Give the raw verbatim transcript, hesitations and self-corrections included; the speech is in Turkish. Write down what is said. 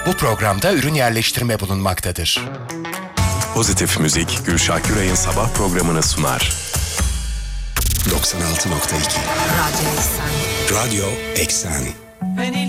Bu programda ürün yerleştirme bulunmaktadır. Pozitif Müzik, Gülşah Güray'ın sabah programını sunar. doksan altı nokta iki Radyo Eksen. Radyo Eksen.